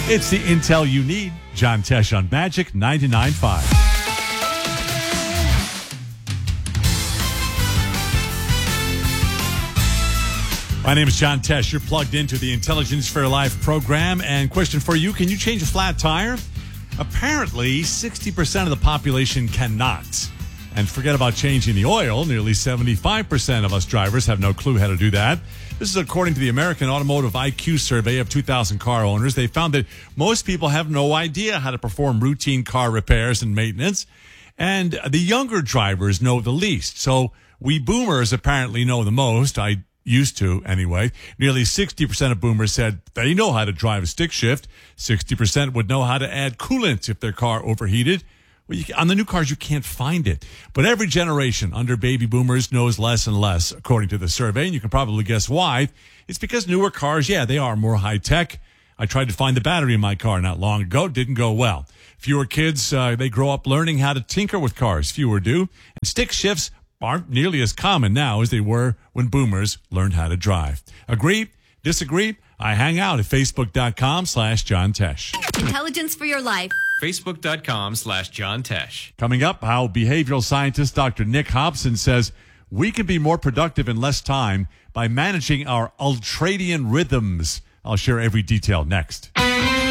It's the intel you need. John Tesh on Magic 99.5. My name is John Tesh. You're plugged into the Intelligence for Your Life program. And question for you, can you change a flat tire? Apparently, 60% of the population cannot. And forget about changing the oil. Nearly 75% of us drivers have no clue how to do that. This is according to the American Automotive IQ survey of 2,000 car owners. They found that most people have no idea how to perform routine car repairs and maintenance. And the younger drivers know the least. So we boomers apparently know the most. I used to, anyway. Nearly 60% of boomers said they know how to drive a stick shift. 60% would know how to add coolant if their car overheated. Well, on the new cars, you can't find it. But every generation under baby boomers knows less and less, according to the survey. And you can probably guess why. It's because newer cars, they are more high-tech. I tried to find the battery in my car not long ago. Didn't go well. Fewer kids, they grow up learning how to tinker with cars. Fewer do. And stick shifts aren't nearly as common now as they were when boomers learned how to drive. Agree? Disagree? I hang out at Facebook.com/John Tesh. Intelligence for your life. Facebook.com/John Tesh. Coming up, how behavioral scientist Dr. Nick Hobson says we can be more productive in less time by managing our ultradian rhythms. I'll share every detail next.